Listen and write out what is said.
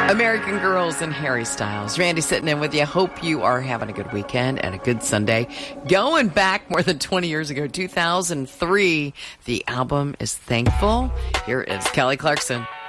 American Girls and Harry Styles. Randy sitting in with you. Hope you are having a good weekend and a good Sunday. Going back more than 20 years ago, 2003, the album is Thankful. Here is Kelly Clarkson.